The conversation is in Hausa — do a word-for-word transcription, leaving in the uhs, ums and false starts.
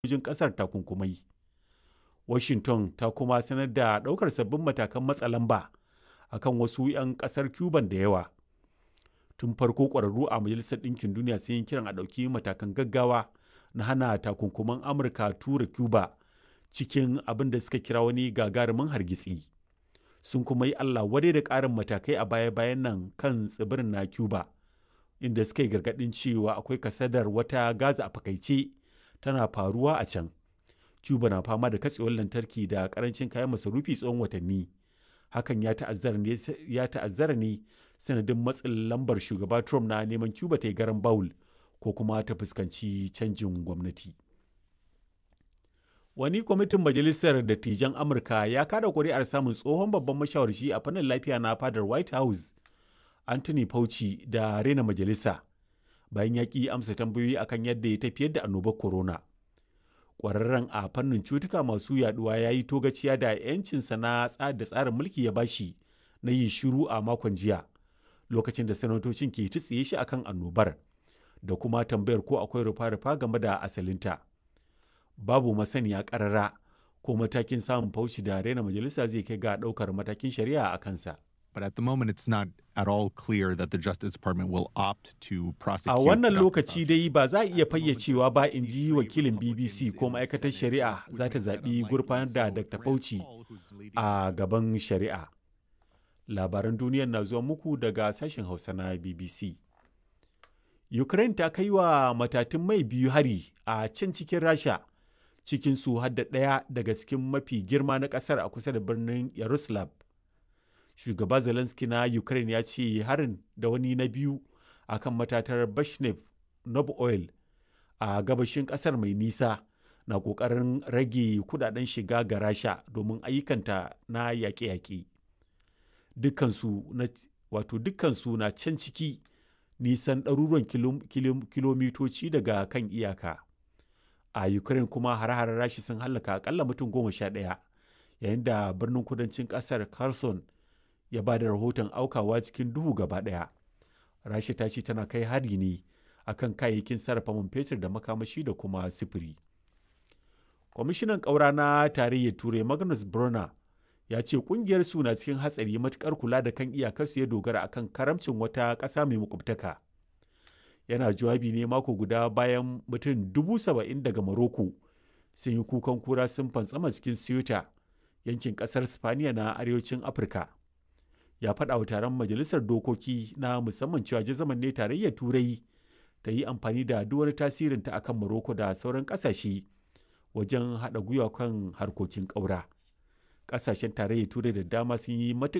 sojojin ƙasar takunkumai. Washington ta kuma sanar da ɗaukar sabbin matakan matsa lamba a kan wasu 'yan ƙasar Cuban da yawa. Tun farko ƙwararru a Majalisar Ɗinkin Duniya sun yi kiran a ɗauki matakan gaggawa na hana takunkuman Amurka tura Cuba cikin abin da suka kira wani gagarumin hargitsi. Sun kuma yi Allah wadai da ƙarin matakai a baya-bayan nan kan tsibirin na Cuba, inda suka yi gargaɗin cewa akwai kasadar wata Gaza a fakaice tana faruwa a can. Cuba na fama da katsewar lantarki da ƙarancin kayan masarufi tsawon watanni. Hakan ya ta'azzara ne sanadin matsin lambar shugaba Trump na neman Cuba ta yi garan bawul ko kuma ta fuskanci canjin gwamnati. Wani kwamitin Majalisar Dattijan Amurka ya kada ƙuri'ar samun tsohon babban mashawarci a fannin lafiya na fadar White House, Anthony Fauci, da rena majalisa bayan ya ƙi amsa tambayoyi akan yadda ya tafiyar da annobar corona. Ƙwararren a fannin cutuka masu yaduwa ya yi togaciya da 'yancinsa na da tsarin mulki ya bashi na yin shiru a makon jiya, lokacin da sanatocin ke tsiye shi akan annobar da kuma tambayar ko akwai rufa-rufa game da asalinta. Babu masaniya ƙarara ko matakin samun Fauci da rena majalisa zai kai ga ɗaukar matakin shari'a a kansa. But at the moment, it's not at all clear that the Justice Department will opt to prosecute. A wannan lokaci dai ba za a iya fayyacewa ba, in ji wakilin B B C, ko ma'aikatar shari'a za ta zaɓi gurfanar da Doctor Fauci a gaban shari'a. Labaran duniyar na zuwa muku daga sashen Hausa na B B C. Ukraine ta kai wa matatun mai biyu hari a can cikin Rasha, cikin su har da ɗaya daga cikin mafi girma na ƙasar a kusa da birnin Yaroslav. Shugaba Zelensky na Ukraine ya ce harin da wani na biyu a kan matatar Bashnev Nob Oil a gabashin ƙasar mai nisa na ƙoƙarin rage kudaden shiga ga Rasha domin ayyukanta na yaƙe-yaƙe. Dukkansu na wato dukkansu na can ciki nisan ɗaruruwan kilomitoci daga kan iyaka. A Ukraine kuma har-harar Rasha sun hallaka akalla mutum goma sha ɗaya, yayin da birnin kudancin ƙasar Kherson ya ba da rahoton aukawa cikin duhu gaba ɗaya. Rasha ta ce tana kai hari ne akan kayayyakin sarrafa man fetur da makamashi da kuma sifiri. Kwamishinan ƙaura na tarayyar Turai Magnus Brunner ya ce ƙungiyar su na cikin hatsari matuƙar kula da kan iyakarsu ya dogara akan karamcin wata ƙasa mai makwabtaka. Yana jawabi ne mako guda bayan mutum dubu saba'in daga Morocco sun yi kukan kura sun fantsama cikin Ceuta, yankin ƙasar Spaniya na arewacin Afirka. Ya faɗa wa taron majalisar dokoki na musamman cewa jazaman ne tarayyar Turai ta yi amfani da duk wani tasirinta akan Morocco da sauran ƙasashe wajen haɗa gwiwa kan harkokin ƙaura. Ƙasashen tarayyar Turai da dama sun yi matuƙar